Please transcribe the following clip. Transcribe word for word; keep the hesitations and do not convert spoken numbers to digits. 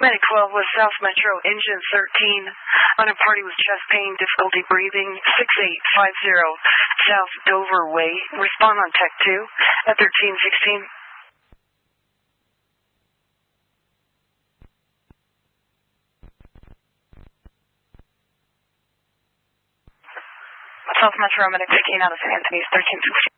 Medic twelve was South Metro, engine thirteen, on a party with chest pain, difficulty breathing, six eight five zero, South Dover Way. Respond on Tech two at thirteen sixteen. South Metro, Medic fifteen out of Saint Anthony's, thirteen sixteen.